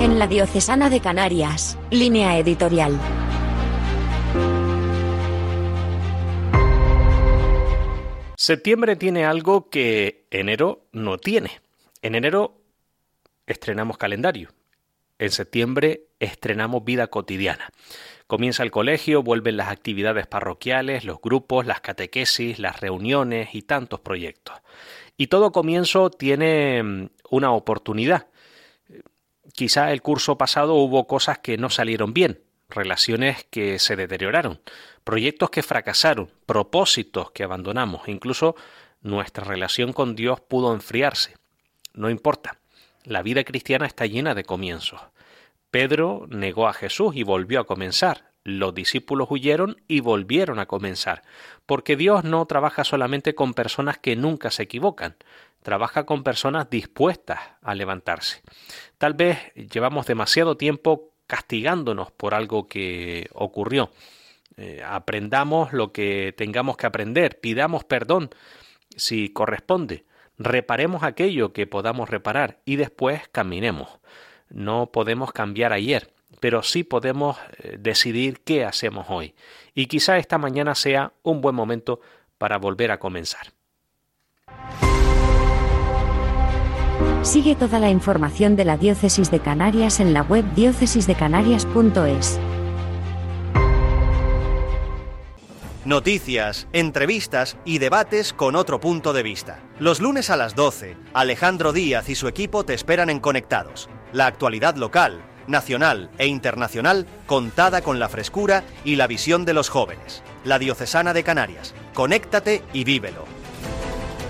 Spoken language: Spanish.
En la Diocesana de Canarias, Línea Editorial. Septiembre tiene algo que enero no tiene. En enero estrenamos calendario. En septiembre estrenamos vida cotidiana. Comienza el colegio, vuelven las actividades parroquiales, los grupos, las catequesis, las reuniones y tantos proyectos. Y todo comienzo tiene una oportunidad. Quizá el curso pasado hubo cosas que no salieron bien, relaciones que se deterioraron, proyectos que fracasaron, propósitos que abandonamos, incluso nuestra relación con Dios pudo enfriarse. No importa, la vida cristiana está llena de comienzos. Pedro negó a Jesús y volvió a comenzar. Los discípulos huyeron y volvieron a comenzar, porque Dios no trabaja solamente con personas que nunca se equivocan, trabaja con personas dispuestas a levantarse. Tal vez llevamos demasiado tiempo castigándonos por algo que ocurrió. Aprendamos lo que tengamos que aprender, pidamos perdón si corresponde, reparemos aquello que podamos reparar y después caminemos. No podemos cambiar ayer, pero sí podemos decidir qué hacemos hoy. Y quizá esta mañana sea un buen momento para volver a comenzar. Sigue toda la información de la Diócesis de Canarias en la web diócesisdecanarias.es. Noticias, entrevistas y debates con otro punto de vista. Los lunes a las 12, Alejandro Díaz y su equipo te esperan en Conectados. La actualidad local, nacional e internacional contada con la frescura y la visión de los jóvenes. La Diocesana de Canarias. Conéctate y vívelo.